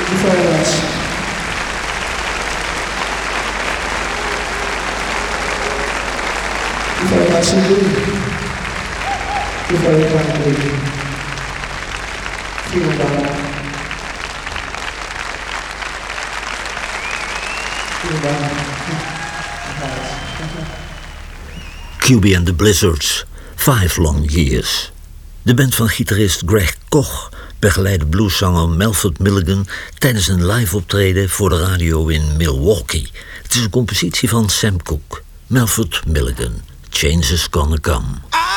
very much. Thank you very much indeed. Thank you very kindly. Vielen Dank. Vielen Dank. QB and the Blizzards, 5 Long Years. De band van gitarist Greg Koch begeleidde blueszanger Melford Milligan tijdens een live optreden voor de radio in Milwaukee. Het is een compositie van Sam Cooke. Melford Milligan, Change is Gonna Come.